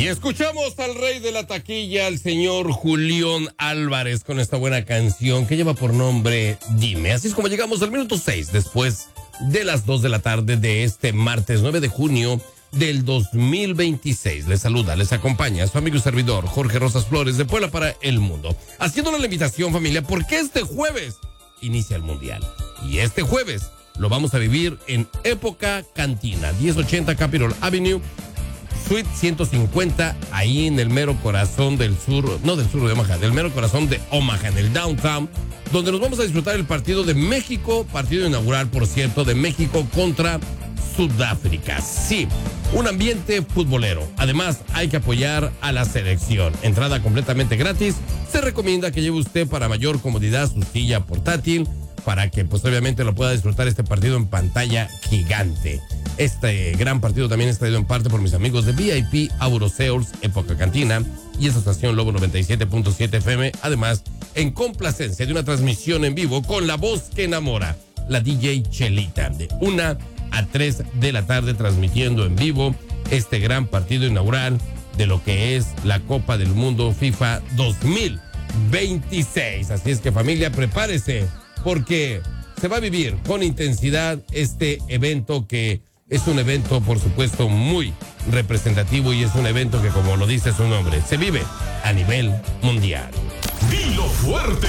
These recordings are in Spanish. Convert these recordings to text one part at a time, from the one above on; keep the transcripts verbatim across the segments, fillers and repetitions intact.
escuchamos al rey de la taquilla, al señor Julián Álvarez, con esta buena canción que lleva por nombre Dime. Así es como llegamos al minuto seis, después de las dos de la tarde de este martes nueve de junio del dos mil veintiséis. Les saluda, les acompaña su amigo y servidor Jorge Rosas Flores de Puebla para el Mundo. Haciéndole la invitación, familia, porque este jueves inicia el Mundial. Y este jueves lo vamos a vivir en Época Cantina, diez ochenta Capitol Avenue, Suite ciento cincuenta, ahí en el mero corazón del sur, no del sur de Omaha, del mero corazón de Omaha, en el downtown, donde nos vamos a disfrutar el partido de México, partido inaugural, por cierto, de México contra Sudáfrica. Sí, un ambiente futbolero. Además, hay que apoyar a la selección. Entrada completamente gratis. Se recomienda que lleve usted para mayor comodidad su silla portátil, para que pues obviamente lo pueda disfrutar este partido en pantalla gigante. Este gran partido también es traído en parte por mis amigos de V I P Aurosales, Época Cantina y esa estación Lobo noventa y siete punto siete F M. Además, en complacencia de una transmisión en vivo con la voz que enamora, la D J Chelita, de una a tres de la tarde, transmitiendo en vivo este gran partido inaugural de lo que es la Copa del Mundo FIFA dos mil veintiséis. Así es que, familia, prepárese, porque se va a vivir con intensidad este evento, que es un evento, por supuesto, muy representativo, y es un evento que, como lo dice su nombre, se vive a nivel mundial. ¡Dilo fuerte!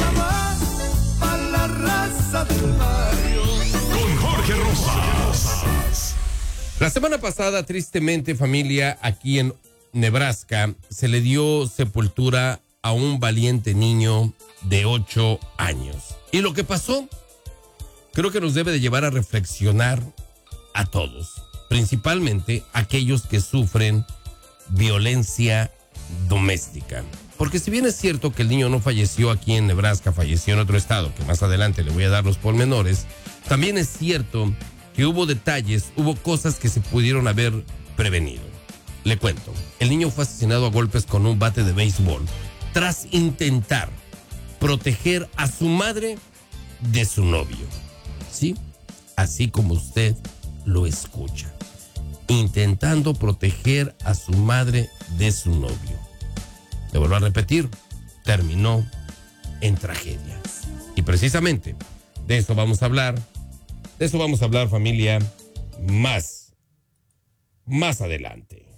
A la raza del barrio. Con Jorge Rosas. La semana pasada, tristemente, familia, aquí en Nebraska, se le dio sepultura a un valiente niño de ocho años. Y lo que pasó, creo que nos debe de llevar a reflexionar a todos, principalmente aquellos que sufren violencia doméstica. Porque si bien es cierto que el niño no falleció aquí en Nebraska, falleció en otro estado, que más adelante le voy a dar los pormenores, también es cierto que hubo detalles, hubo cosas que se pudieron haber prevenido. Le cuento, el niño fue asesinado a golpes con un bate de béisbol tras intentar proteger a su madre de su novio. ¿Sí? Así como usted lo escucha. Intentando proteger a su madre de su novio. Le vuelvo a repetir, terminó en tragedia. Y precisamente de eso vamos a hablar, de eso vamos a hablar, familia, más, más adelante.